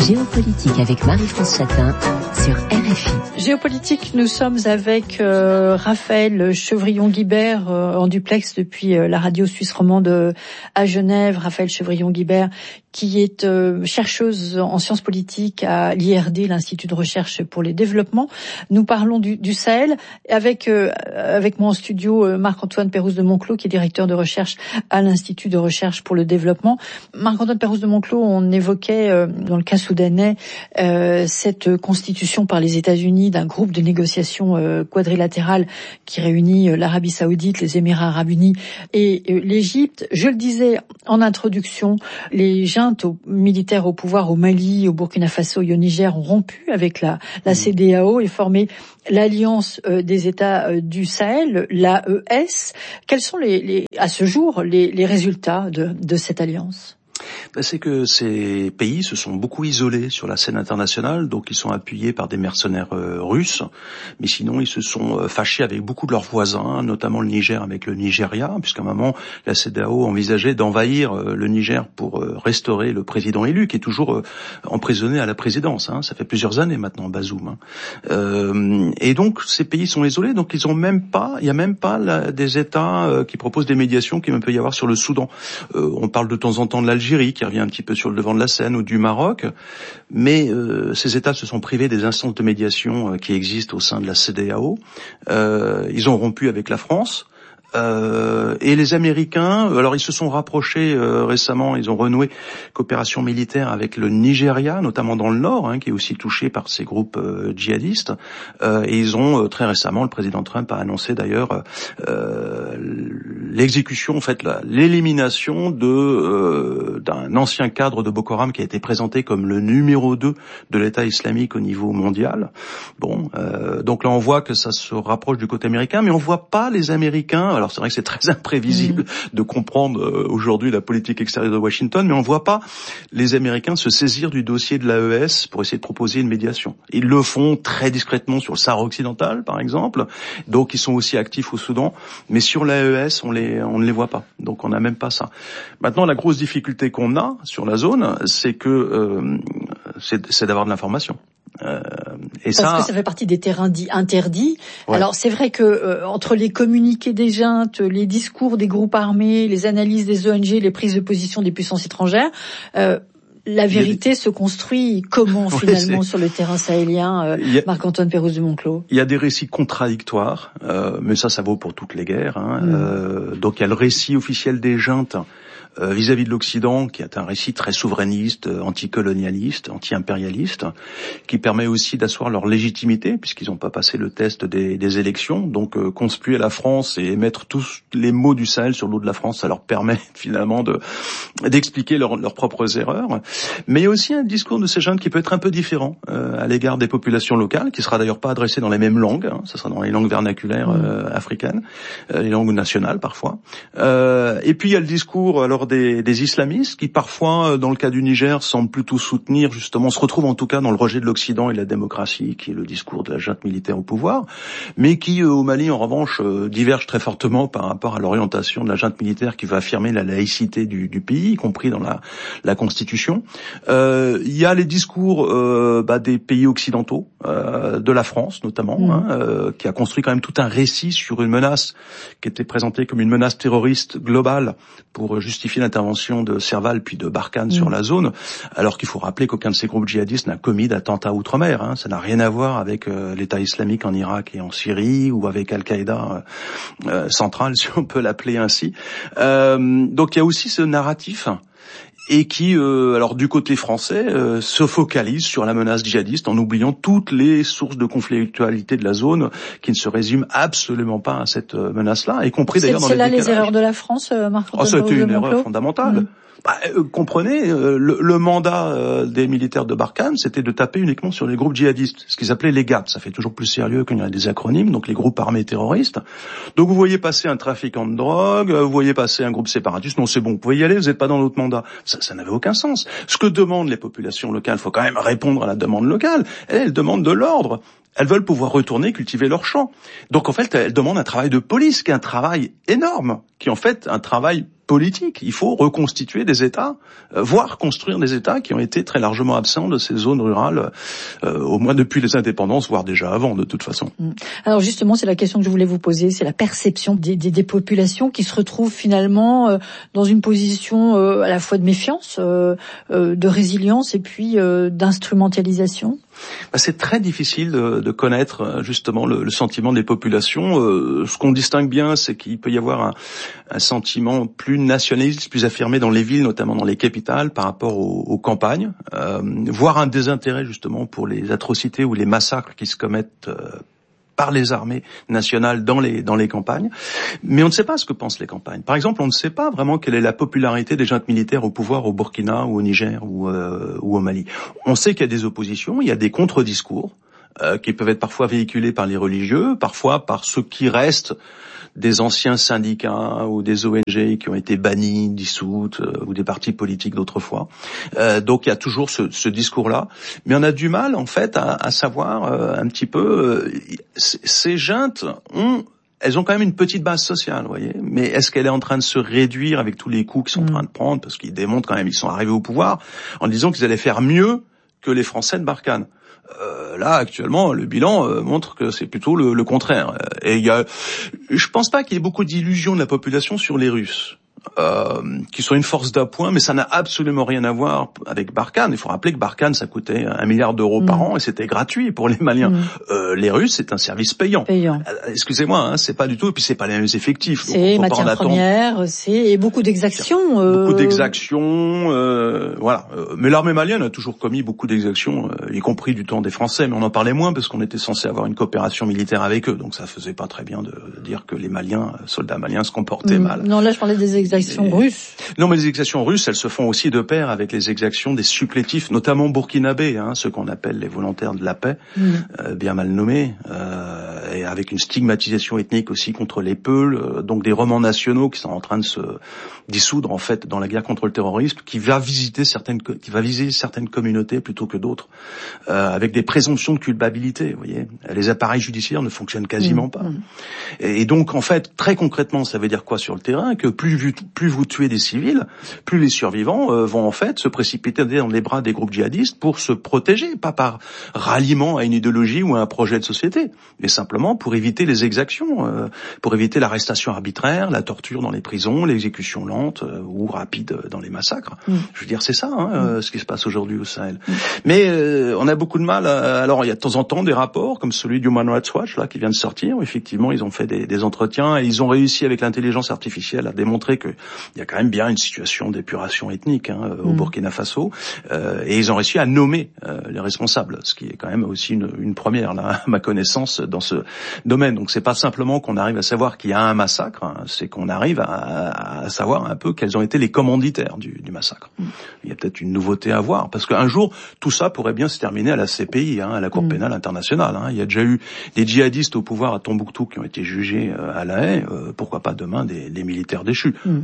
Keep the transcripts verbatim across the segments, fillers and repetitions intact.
Géopolitique avec Marie-France Chatin sur R F I. Géopolitique, nous sommes avec euh, Raphaël Chevrillon-Guibert euh, en duplex depuis euh, la radio suisse romande euh, à Genève. Raphaël Chevrillon-Guibert qui est euh, chercheuse en sciences politiques à l'I R D, l'Institut de recherche pour les développements. Nous parlons du, du Sahel avec euh, avec moi en studio euh, Marc-Antoine Pérouse de Monclos qui est directeur de recherche à l'Institut de recherche pour le développement. Marc-Antoine Pérouse de Monclos, on évoquait euh, dans le cas soudanais euh, cette constitution par les États-Unis d'un groupe de négociation euh, quadrilatéral qui réunit euh, l'Arabie Saoudite, les Émirats Arabes Unis et euh, l'Égypte. Je le disais en introduction, les juntes aux militaires au pouvoir au Mali, au Burkina Faso et au Niger ont rompu avec la, la C E D A O et formé l'Alliance euh, des États euh, du Sahel, l'A E S. Quels sont les, les, à ce jour les, les résultats de, de cette alliance ? Ben, c'est que ces pays se sont beaucoup isolés sur la scène internationale, donc ils sont appuyés par des mercenaires euh, russes, mais sinon ils se sont euh, fâchés avec beaucoup de leurs voisins, notamment le Niger avec le Nigeria, puisqu'à un moment la C E D A O envisageait d'envahir euh, le Niger pour euh, restaurer le président élu, qui est toujours euh, emprisonné à la présidence, hein. Ça fait plusieurs années maintenant, Bazoum. Hein. Euh, et donc ces pays sont isolés, donc ils ont même pas, il y a même pas la, des États euh, qui proposent des médiations qu'il peut y avoir sur le Soudan. Euh, on parle de temps en temps de l'Algérie, qui revient un petit peu sur le devant de la scène, ou du Maroc, mais euh, ces États se sont privés des instances de médiation euh, qui existent au sein de la C E D A O. Euh, ils ont rompu avec la France. Euh, et les Américains, alors ils se sont rapprochés euh, récemment, ils ont renoué coopération militaire avec le Nigeria, notamment dans le nord, hein, qui est aussi touché par ces groupes euh, djihadistes. Euh, et ils ont euh, très récemment, le président Trump a annoncé d'ailleurs euh, l'exécution, en fait, la, l'élimination de euh, d'un ancien cadre de Boko Haram qui a été présenté comme le numéro deux de l'État islamique au niveau mondial. Bon, euh, donc là on voit que ça se rapproche du côté américain, mais on voit pas les Américains. Alors c'est vrai que c'est très imprévisible mmh. de comprendre euh, aujourd'hui la politique extérieure de Washington, mais on ne voit pas les Américains se saisir du dossier de l'A E S pour essayer de proposer une médiation. Ils le font très discrètement sur le Sahara occidental, par exemple, donc ils sont aussi actifs au Soudan, mais sur l'A E S, on, les, on ne les voit pas, donc on n'a même pas ça. Maintenant, la grosse difficulté qu'on a sur la zone, c'est que euh, c'est, c'est d'avoir de l'information. Euh, et Parce ça, que ça fait partie des terrains dits interdits. Ouais. Alors c'est vrai que euh, entre les communiqués des juntes, les discours des groupes armés, les analyses des O N G, les prises de position des puissances étrangères, euh, la vérité des... se construit comment finalement ouais, sur le terrain sahélien, euh, a... Marc-Antoine Pérouse de Monclos? Il y a des récits contradictoires, euh, mais ça, ça vaut pour toutes les guerres. Hein. Mm. Euh, donc il y a le récit officiel des juntes Euh, vis-à-vis de l'Occident, qui est un récit très souverainiste, euh, anticolonialiste, anti-impérialiste, qui permet aussi d'asseoir leur légitimité, puisqu'ils n'ont pas passé le test des, des élections. Donc, euh, conspuer la France et mettre tous les mots du Sahel sur l'eau de la France, ça leur permet finalement de d'expliquer leur, leurs propres erreurs. Mais il y a aussi un discours de ces jeunes qui peut être un peu différent euh, à l'égard des populations locales, qui sera d'ailleurs pas adressé dans les mêmes langues, hein, ça sera dans les langues vernaculaires euh, africaines, euh, les langues nationales parfois. Euh, et puis il y a le discours alors Des, des islamistes qui parfois, dans le cas du Niger, semblent plutôt soutenir, justement, se retrouvent en tout cas dans le rejet de l'Occident et de la démocratie, qui est le discours de la junte militaire au pouvoir, mais qui, euh, au Mali, en revanche, euh, divergent très fortement par rapport à l'orientation de la junte militaire qui veut affirmer la laïcité du, du pays, y compris dans la, la Constitution. Euh, il y a les discours euh, bah, des pays occidentaux, euh, de la France notamment, mmh. hein, euh, qui a construit quand même tout un récit sur une menace qui était présentée comme une menace terroriste globale pour justifier l'intervention de Serval puis de Barkhane mmh. sur la zone, alors qu'il faut rappeler qu'aucun de ces groupes djihadistes n'a commis d'attentat outre-mer. Hein. Ça n'a rien à voir avec euh, l'État islamique en Irak et en Syrie, ou avec Al-Qaïda euh, central, si on peut l'appeler ainsi. Euh, donc il y a aussi ce narratif et qui, euh, alors du côté français, euh, se focalise sur la menace djihadiste en oubliant toutes les sources de conflictualité de la zone qui ne se résument absolument pas à cette menace-là, y compris d'ailleurs dans les décalages. C'est là les erreurs de la France, Marc-Antoine Oh, ça a été une erreur fondamentale. Mmh. Bah, euh, comprenez, euh, le, le mandat euh, des militaires de Barkhane, c'était de taper uniquement sur les groupes djihadistes, ce qu'ils appelaient les G A T. Ça fait toujours plus sérieux quand il y a des acronymes, donc les groupes armés terroristes. Donc vous voyez passer un trafiquant de drogue, vous voyez passer un groupe séparatiste, non c'est bon, vous pouvez y aller, vous n'êtes pas dans notre mandat. Ça, ça n'avait aucun sens. Ce que demandent les populations locales, il faut quand même répondre à la demande locale. Elles, elles demandent de l'ordre. elles veulent pouvoir retourner cultiver leurs champs. Donc en fait, elles demandent un travail de police, qui est un travail énorme, qui est en fait un travail politique. Il faut reconstituer des États, euh, voire construire des États qui ont été très largement absents de ces zones rurales, euh, au moins depuis les indépendances, voire déjà avant, de toute façon. Alors justement, c'est la question que je voulais vous poser, c'est la perception des, des, des populations qui se retrouvent finalement euh, dans une position euh, à la fois de méfiance, euh, euh, de résilience et puis euh, d'instrumentalisation. Bah, c'est très difficile de, de connaître justement le, le sentiment des populations. Euh, ce qu'on distingue bien, c'est qu'il peut y avoir un, un sentiment plus nationaliste, plus affirmé dans les villes, notamment dans les capitales, par rapport aux, aux campagnes, euh, voire un désintérêt justement pour les atrocités ou les massacres qui se commettent euh, par les armées nationales dans les dans les campagnes, mais on ne sait pas ce que pensent les campagnes. Par exemple, on ne sait pas vraiment quelle est la popularité des juntes militaires au pouvoir au Burkina ou au Niger ou, euh, ou au Mali. On sait qu'il y a des oppositions, il y a des contre-discours euh, qui peuvent être parfois véhiculés par les religieux, parfois par ceux qui restent des anciens syndicats ou des O N G qui ont été bannis, dissoutes, euh, ou des partis politiques d'autrefois. Euh, donc il y a toujours ce, ce discours-là, mais on a du mal en fait à, à savoir euh, un petit peu. Euh, ces juntes ont Elles ont quand même une petite base sociale, vous voyez. Mais est-ce qu'elle est en train de se réduire avec tous les coups qu'ils sont mmh. en train de prendre, parce qu'ils démontrent quand même, ils sont arrivés au pouvoir en disant qu'ils allaient faire mieux que les Français de Barkhane. Euh, là, actuellement, le bilan euh, montre que c'est plutôt le, le contraire. Et il y a, je pense pas qu'il y ait beaucoup d'illusions de la population sur les Russes. Euh, qui sont une force d'appoint, mais ça n'a absolument rien à voir avec Barkhane. Il faut rappeler que Barkhane, ça coûtait un milliard d'euros mmh. par an et c'était gratuit pour les Maliens. Mmh. Euh, les Russes, c'est un service payant. payant. Euh, excusez-moi, hein, c'est pas du tout. Et puis c'est pas les mêmes effectifs. C'est matières premières, c'est et beaucoup d'exactions. Euh... Beaucoup d'exactions, euh, voilà. Mais l'armée malienne a toujours commis beaucoup d'exactions, euh, y compris du temps des Français. Mais on en parlait moins parce qu'on était censé avoir une coopération militaire avec eux, donc ça faisait pas très bien de, de dire que les Maliens, soldats maliens, se comportaient mmh. mal. Non, là je parlais des exactions. Exactions russes. Non, mais les exactions russes, elles se font aussi de pair avec les exactions des supplétifs, notamment burkinabés, hein, ceux qu'on appelle les volontaires de la paix, mmh. euh, bien mal nommés, euh, et avec une stigmatisation ethnique aussi contre les Peuls, euh, donc des romans nationaux qui sont en train de se dissoudre en fait dans la guerre contre le terrorisme, qui va visiter certaines, qui va viser certaines communautés plutôt que d'autres, euh, avec des présomptions de culpabilité. Vous voyez, les appareils judiciaires ne fonctionnent quasiment mmh. pas. Mmh. Et, et donc en fait, très concrètement, ça veut dire quoi sur le terrain? Que plus vu plus vous tuez des civils, plus les survivants euh, vont en fait se précipiter dans les bras des groupes djihadistes pour se protéger, pas par ralliement à une idéologie ou à un projet de société, mais simplement pour éviter les exactions, euh, pour éviter l'arrestation arbitraire, la torture dans les prisons, l'exécution lente euh, ou rapide dans les massacres. Mmh. Je veux dire, c'est ça hein, euh, ce qui se passe aujourd'hui au Sahel. Mmh. Mais euh, on a beaucoup de mal. À, alors il y a de temps en temps des rapports comme celui du Human Rights Watch là qui vient de sortir. Où effectivement, ils ont fait des, des entretiens et ils ont réussi avec l'intelligence artificielle à démontrer que il y a quand même bien une situation d'épuration ethnique hein, au mmh. Burkina Faso, euh, et ils ont réussi à nommer euh, les responsables, ce qui est quand même aussi une, une première, là, à ma connaissance, dans ce domaine. Donc c'est pas simplement qu'on arrive à savoir qu'il y a un massacre, hein, c'est qu'on arrive à, à savoir un peu quels ont été les commanditaires du, du massacre. Mmh. Il y a peut-être une nouveauté à voir, parce qu'un jour, tout ça pourrait bien se terminer à la C P I, hein, à la Cour mmh. pénale internationale. Hein. Il y a déjà eu des djihadistes au pouvoir à Tombouctou qui ont été jugés euh, à La Haye, euh, pourquoi pas demain des, des militaires déchus. Mmh.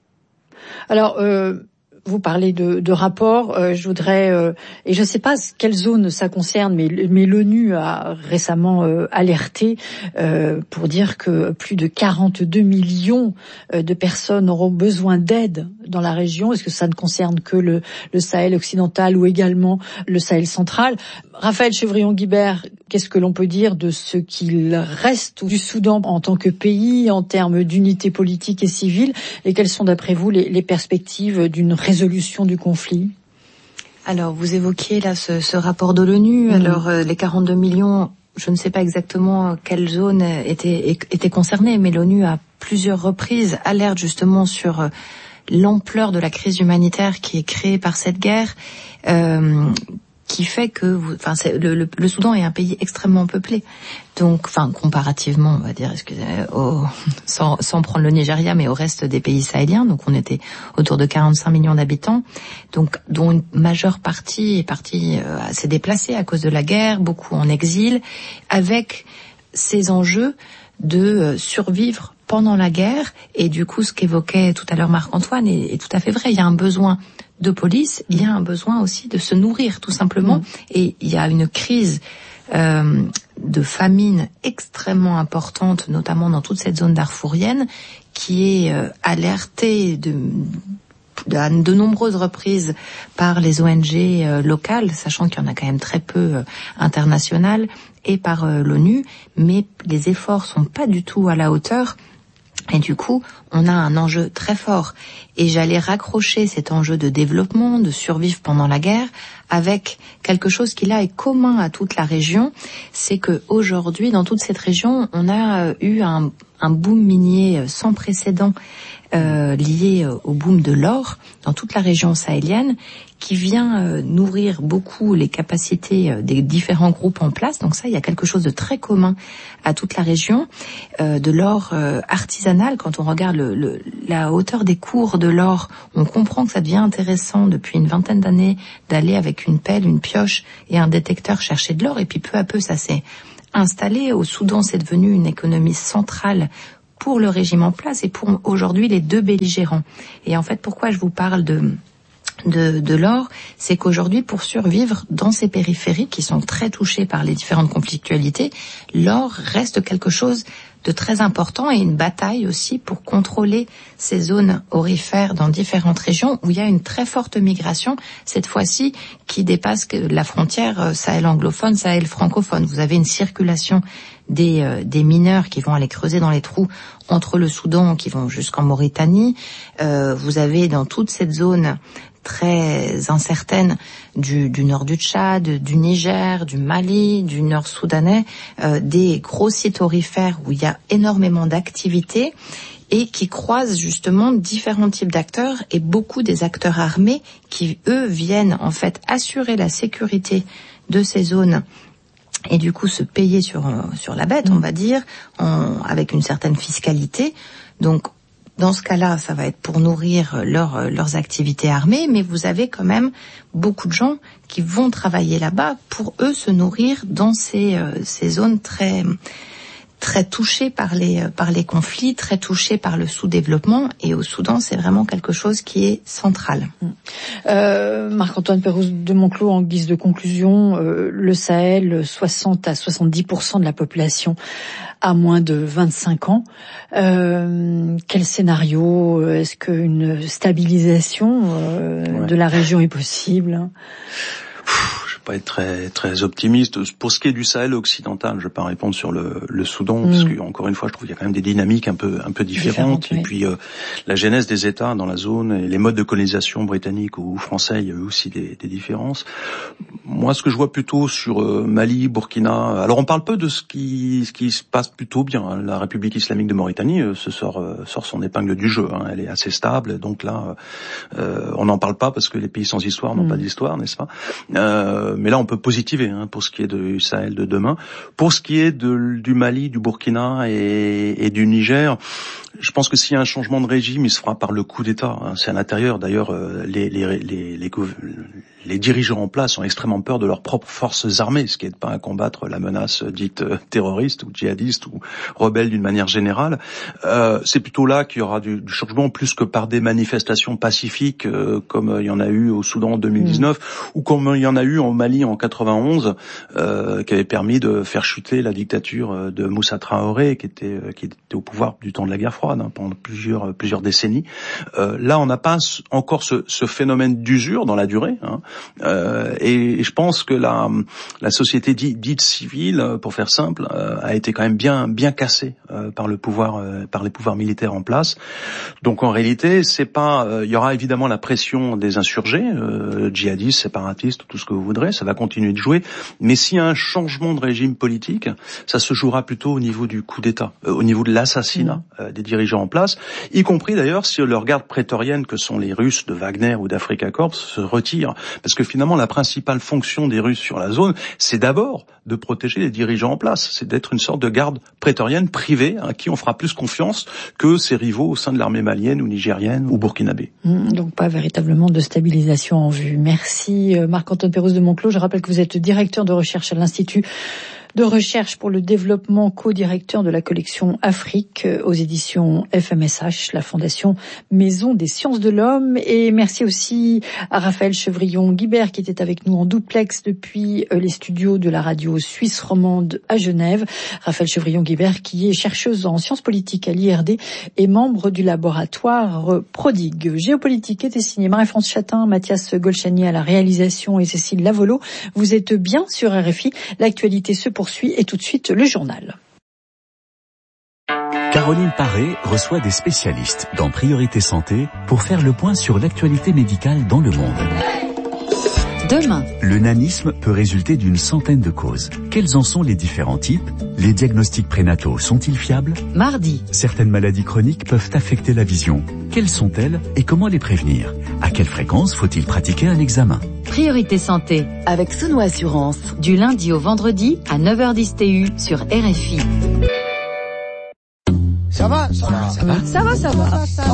Alors, euh, vous parlez de, de rapports, euh, je voudrais, euh, et je ne sais pas quelle zone ça concerne, mais, mais l'ONU a récemment euh, alerté euh, pour dire que plus de quarante-deux millions de personnes auront besoin d'aide dans la région. Est-ce que ça ne concerne que le, le Sahel occidental ou également le Sahel central? Raphaël Chevrillon-Guibert, qu'est-ce que l'on peut dire de ce qu'il reste du Soudan en tant que pays, en termes d'unité politique et civile, et quelles sont d'après vous les, les perspectives d'une résolution du conflit? Alors, vous évoquiez là ce, ce rapport de l'ONU. Mmh. Alors, euh, les quarante-deux millions, je ne sais pas exactement quelle zone était, était concernée, mais l'ONU a plusieurs reprises alerte justement sur euh, l'ampleur de la crise humanitaire qui est créée par cette guerre. Euh, qui fait que, vous, enfin, c'est, le, le, le Soudan est un pays extrêmement peuplé. Donc, enfin, comparativement, on va dire, excusez, au, sans, sans prendre le Nigeria, mais au reste des pays sahéliens. Donc, on était autour de quarante-cinq millions d'habitants. Donc, dont une majeure partie est partie, euh, s'est déplacée à cause de la guerre, beaucoup en exil, avec ces enjeux de euh, survivre pendant la guerre. Et du coup, ce qu'évoquait tout à l'heure Marc-Antoine est, est tout à fait vrai. Il y a un besoin de police, il y a un besoin aussi de se nourrir, tout simplement. Mmh. Et il y a une crise euh, de famine extrêmement importante, notamment dans toute cette zone darfourienne, qui est euh, alertée de, de, de nombreuses reprises par les O N G euh, locales, sachant qu'il y en a quand même très peu euh, internationales, et par euh, l'ONU, mais les efforts sont pas du tout à la hauteur. Et du coup, on a un enjeu très fort. Et j'allais raccrocher cet enjeu de développement, de survivre pendant la guerre, avec quelque chose qui là est commun à toute la région. C'est que aujourd'hui, dans toute cette région, on a eu un, un boom minier sans précédent euh, lié au boom de l'or dans toute la région sahélienne, qui vient euh, nourrir beaucoup les capacités euh, des différents groupes en place. Donc ça, il y a quelque chose de très commun à toute la région. Euh, de l'or euh, artisanal, quand on regarde le, le, la hauteur des cours de l'or, on comprend que ça devient intéressant depuis une vingtaine d'années d'aller avec une pelle, une pioche et un détecteur chercher de l'or. Et puis peu à peu, ça s'est installé. Au Soudan, c'est devenu une économie centrale pour le régime en place et pour aujourd'hui les deux belligérants. Et en fait, pourquoi je vous parle de... de, de l'or, c'est qu'aujourd'hui, pour survivre dans ces périphéries qui sont très touchées par les différentes conflictualités, l'or reste quelque chose de très important et une bataille aussi pour contrôler ces zones aurifères dans différentes régions où il y a une très forte migration, cette fois-ci, qui dépasse la frontière Sahel anglophone, Sahel francophone. Vous avez une circulation des, euh, des mineurs qui vont aller creuser dans les trous entre le Soudan, qui vont jusqu'en Mauritanie. Euh, vous avez dans toute cette zone très incertaine du, du nord du Tchad, du Niger, du Mali, du nord soudanais, euh, des gros sites aurifères où il y a énormément d'activités et qui croisent justement différents types d'acteurs et beaucoup des acteurs armés qui, eux, viennent en fait assurer la sécurité de ces zones et du coup se payer sur, sur la bête, on va dire, en, avec une certaine fiscalité. Donc, dans ce cas-là, ça va être pour nourrir leur, leurs activités armées, mais vous avez quand même beaucoup de gens qui vont travailler là-bas pour eux se nourrir dans ces, euh, ces zones très, très touchées par les, par les conflits, très touchées par le sous-développement. Et au Soudan, c'est vraiment quelque chose qui est central. Euh, Marc-Antoine Pérouse de Monclos, en guise de conclusion, euh, le Sahel, soixante à soixante-dix pour cent de la population à moins de vingt-cinq ans. Euh, quel scénario? Est-ce qu'une stabilisation euh, ouais. de la région est possible? Pas être très très optimiste. Pour ce qui est du Sahel occidental, je vais pas répondre sur le, le Soudan, mmh. parce que encore une fois, je trouve qu'il y a quand même des dynamiques un peu un peu différentes. Différente, et oui. puis euh, la genèse des États dans la zone et les modes de colonisation britanniques ou français, il y a eu aussi des, des différences. Moi, ce que je vois plutôt sur euh, Mali, Burkina, alors on parle peu de ce qui ce qui se passe plutôt bien. Hein. La République islamique de Mauritanie euh, se sort euh, sort son épingle du jeu. Hein. Elle est assez stable, donc là, euh, on n'en parle pas parce que les pays sans histoire n'ont mmh. pas d'histoire, n'est-ce pas? Euh, mais là, on peut positiver hein, pour ce qui est du Sahel de demain. Pour ce qui est de, du Mali, du Burkina et, et du Niger, je pense que s'il y a un changement de régime, il se fera par le coup d'État. Hein. C'est à l'intérieur. D'ailleurs, les, les, les, les, les dirigeants en place ont extrêmement peur de leurs propres forces armées, ce qui n'est pas à combattre la menace dite terroriste ou djihadiste ou rebelle d'une manière générale. Euh, c'est plutôt là qu'il y aura du, du changement, plus que par des manifestations pacifiques euh, comme il y en a eu au Soudan en deux mille dix-neuf mmh. ou comme il y en a eu en Mali en quatre-vingt-onze, euh, qui avait permis de faire chuter la dictature de Moussa Traoré, qui était qui était au pouvoir du temps de la guerre froide hein, pendant plusieurs plusieurs décennies. Euh, là, on n'a pas encore ce, ce phénomène d'usure dans la durée. Hein, euh, et, et je pense que la la société dite, dite civile, pour faire simple, euh, a été quand même bien bien cassée euh, par le pouvoir euh, par les pouvoirs militaires en place. Donc en réalité, c'est pas. Il euh, y aura évidemment la pression des insurgés, euh, djihadistes, séparatistes, tout ce que vous voudrez. Ça va continuer de jouer, mais s'il y a un changement de régime politique, ça se jouera plutôt au niveau du coup d'État, euh, au niveau de l'assassinat mmh. euh, des dirigeants en place, y compris d'ailleurs si leur garde prétorienne, que sont les Russes de Wagner ou d'Africa Corps, se retire. Parce que finalement, la principale fonction des Russes sur la zone, c'est d'abord de protéger les dirigeants en place. C'est d'être une sorte de garde prétorienne privée, à qui on fera plus confiance que ses rivaux au sein de l'armée malienne ou nigérienne ou burkinabé. Mmh, donc pas véritablement de stabilisation en vue. Merci Marc-Antoine Pérouse de Monclos. Je rappelle que vous êtes directeur de recherche à l'Institut de recherche pour le développement, co-directeur de la collection Afrique aux éditions F M S H, la Fondation Maison des Sciences de l'Homme. Et merci aussi à Raphaël Chevrillon-Guibert qui était avec nous en duplex depuis les studios de la radio suisse romande à Genève. Raphaël Chevrillon-Guibert qui est chercheuse en sciences politiques à l'I R D et membre du laboratoire Prodigue. Géopolitique était signé Marie-France Chatin, Mathias Golchani à la réalisation et Cécile Lavolo. Vous êtes bien sur R F I. L'actualité se poursuit et tout de suite le journal. Caroline Paré reçoit des spécialistes dans Priorité Santé pour faire le point sur l'actualité médicale dans le monde. Demain, le nanisme peut résulter d'une centaine de causes. Quels en sont les différents types? Les diagnostics prénataux sont-ils fiables? mardi, Certaines maladies chroniques peuvent affecter la vision. Quelles sont-elles et comment les prévenir? À quelle fréquence faut-il pratiquer un examen? Priorité Santé, avec Souno Assurance, du lundi au vendredi à neuf heures dix T U sur R F I. Ça va, ça va, ça va, Ça va, ça va.